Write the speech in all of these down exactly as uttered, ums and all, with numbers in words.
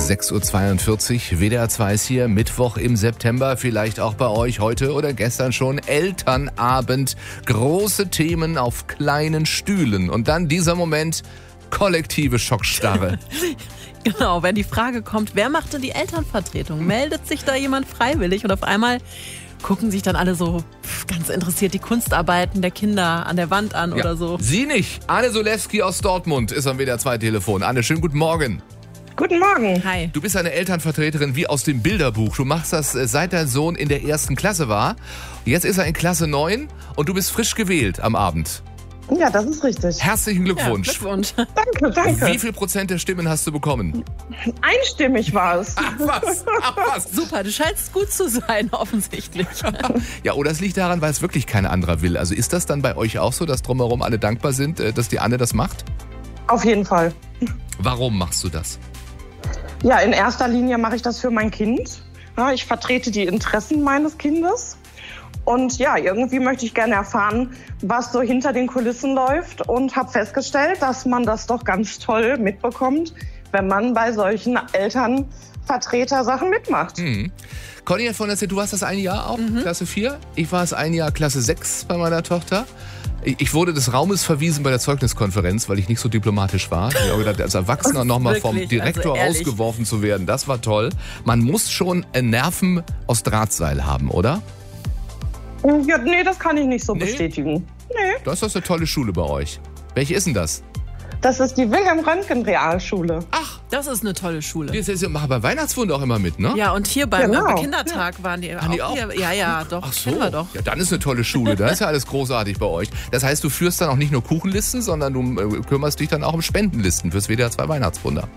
sechs Uhr zweiundvierzig, W D R zwei ist hier, Mittwoch im September, vielleicht auch bei euch heute oder gestern schon, Elternabend, große Themen auf kleinen Stühlen und dann dieser Moment, kollektive Schockstarre. Genau, wenn die Frage kommt, wer macht denn die Elternvertretung? Meldet sich da jemand freiwillig und auf einmal gucken sich dann alle so ganz interessiert die Kunstarbeiten der Kinder an der Wand an ja, oder so. Sie nicht. Anne Solewski aus Dortmund ist am W D R zwei Telefon. Anne, schönen guten Morgen. Guten Morgen. Hi. Du bist eine Elternvertreterin wie aus dem Bilderbuch. Du machst das, seit dein Sohn in der ersten Klasse war. Jetzt ist er in Klasse neun und du bist frisch gewählt am Abend. Ja, das ist richtig. Herzlichen Glückwunsch. Ja, Glückwunsch. Danke, danke. Wie viel Prozent der Stimmen hast du bekommen? Einstimmig war es. Ach was, ach was. Super, du scheinst gut zu sein, offensichtlich. Ja, oder es liegt daran, weil es wirklich kein anderer will. Also ist das dann bei euch auch so, dass drumherum alle dankbar sind, dass die Anne das macht? Auf jeden Fall. Warum machst du das? Ja, in erster Linie mache ich das für mein Kind. Ja, ich vertrete die Interessen meines Kindes. Und ja, irgendwie möchte ich gerne erfahren, was so hinter den Kulissen läuft und habe festgestellt, dass man das doch ganz toll mitbekommt, wenn man bei solchen Elternvertreter-Sachen mitmacht. Mhm. Conny hat vorhin erzählt, du warst das ein Jahr auch, Mhm. Klasse vier. Ich war es ein Jahr Klasse sechs bei meiner Tochter. Ich wurde des Raumes verwiesen bei der Zeugniskonferenz, weil ich nicht so diplomatisch war. Ich habe gedacht, als Erwachsener nochmal vom Direktor also rausgeworfen zu werden, das war toll. Man muss schon Nerven aus Drahtseil haben, oder? Ja, nee, das kann ich nicht so Nee? bestätigen. Nee. Das ist eine tolle Schule bei euch. Welche ist denn das? Das ist die Wilhelm-Röntgen-Realschule. Ach, Das ist eine tolle Schule. die ist jetzt machen bei Weihnachtswunder auch immer mit, ne? Ja, und hier beim Genau. äh, Kindertag waren die, Waren die auch? hier. Ja, ja, doch, Ach so. kennen wir doch. Ja, dann ist eine tolle Schule. Da ist ja alles großartig bei euch. Das heißt, du führst dann auch nicht nur Kuchenlisten, sondern du äh, kümmerst dich dann auch um Spendenlisten fürs W D R zwei Weihnachtswunder.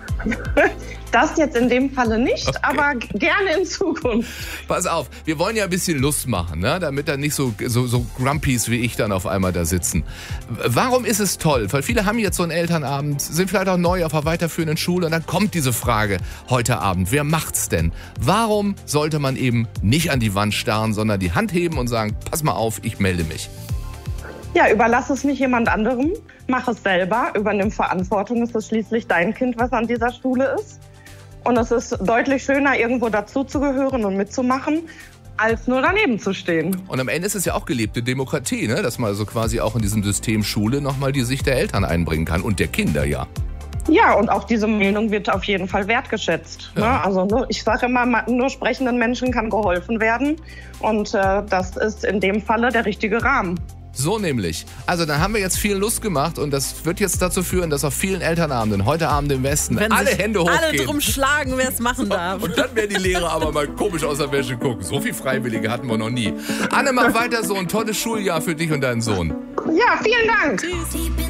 Das jetzt in dem Falle nicht, Okay. aber gerne in Zukunft. Pass auf, wir wollen ja ein bisschen Lust machen, ne? Damit dann nicht so, so, so Grumpies wie ich dann auf einmal da sitzen. Warum ist es toll? Weil viele haben jetzt so einen Elternabend, sind vielleicht auch neu auf einer weiterführenden Schule und dann kommt diese Frage heute Abend, wer macht's denn? Warum sollte man eben nicht an die Wand starren, sondern die Hand heben und sagen, pass mal auf, ich melde mich? Ja, überlass es nicht jemand anderem, mach es selber, übernimm Verantwortung. Es ist schließlich dein Kind, was an dieser Schule ist. Und es ist deutlich schöner, irgendwo dazuzugehören und mitzumachen, als nur daneben zu stehen. Und am Ende ist es ja auch gelebte Demokratie, ne? Dass man also quasi auch in diesem System Schule nochmal die Sicht der Eltern einbringen kann und der Kinder, ja. Ja, und auch diese Meinung wird auf jeden Fall wertgeschätzt. Ja. Ne? Also nur, ich sage immer, nur sprechenden Menschen kann geholfen werden. Und äh, das ist in dem Falle der richtige Rahmen. So nämlich. Also dann haben wir jetzt viel Lust gemacht und das wird jetzt dazu führen, dass auf vielen Elternabenden, heute Abend im Westen, Wenn alle sich Hände hochgehen. alle drum schlagen, wer es machen darf. Und dann werden die Lehrer aber mal komisch aus der Wäsche gucken. So viel Freiwillige hatten wir noch nie. Anne, mach weiter so ein tolles Schuljahr für dich und deinen Sohn. Ja, vielen Dank. Tschüss.